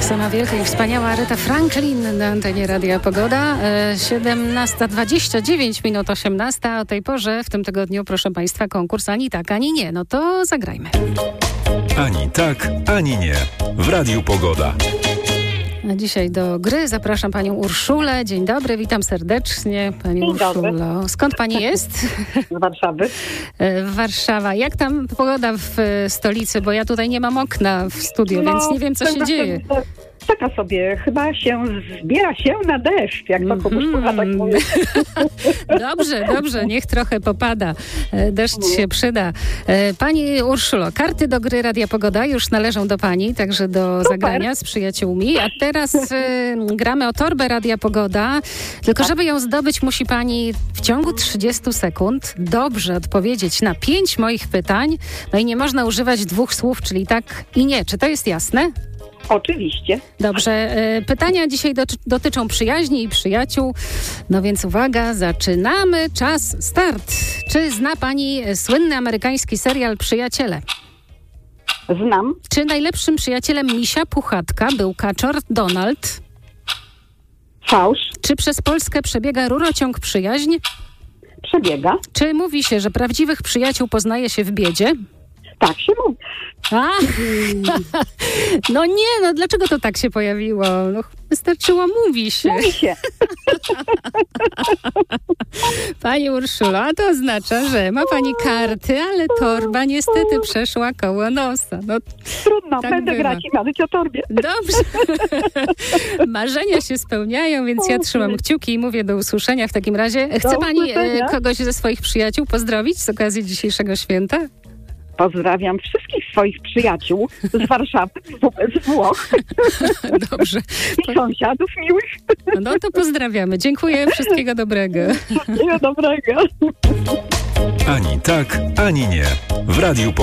Sama wielka i wspaniała Aretha Franklin na antenie Radia Pogoda. 17:29 minut 18. O tej porze w tym tygodniu, proszę Państwa, konkurs Ani tak, ani nie. No to zagrajmy. Ani tak, ani nie. W Radiu Pogoda. A dzisiaj do gry zapraszam Panią Urszulę. Dzień dobry, witam serdecznie. Pani Urszulo. Skąd Pani jest? Z Warszawy. Warszawa. Jak tam pogoda w stolicy? Bo ja tutaj nie mam okna w studiu, więc nie wiem, co się dzieje. Taka sobie, chyba zbiera się na deszcz, jak to komuś słucha, tak mówię. Dobrze, niech trochę popada. Deszcz się przyda. Pani Urszulo, karty do gry Radia Pogoda już należą do Pani, także do zagrania z przyjaciółmi. A teraz gramy o torbę Radia Pogoda. Tylko żeby ją zdobyć, musi Pani w ciągu 30 sekund dobrze odpowiedzieć na 5 moich pytań. No i nie można używać 2 słów, czyli tak i nie. Czy to jest jasne? Oczywiście. Dobrze. Pytania dzisiaj dotyczą przyjaźni i przyjaciół. No więc uwaga, zaczynamy. Czas, start. Czy zna Pani słynny amerykański serial Przyjaciele? Znam. Czy najlepszym przyjacielem misia Puchatka był kaczor Donald? Fałsz. Czy przez Polskę przebiega rurociąg Przyjaźń? Przebiega. Czy mówi się, że prawdziwych przyjaciół poznaje się w biedzie? Tak się mówi. No dlaczego to tak się pojawiło? No, wystarczyło mówi się. Mówi się. Pani Urszulo, a to oznacza, że ma Pani karty, ale torba niestety przeszła koło nosa. No, trudno, tak będę bywa. grać i marzyć o torbie. Dobrze. Marzenia się spełniają, więc ja trzymam kciuki i mówię do usłyszenia w takim razie. Chce Pani kogoś ze swoich przyjaciół pozdrowić z okazji dzisiejszego święta? Pozdrawiam wszystkich swoich przyjaciół z Warszawy, z Włoch. Dobrze. I sąsiadów miłych. No to pozdrawiamy. Dziękuję. Wszystkiego dobrego. Wszystkiego dobrego. Ani tak, ani nie. W Radiu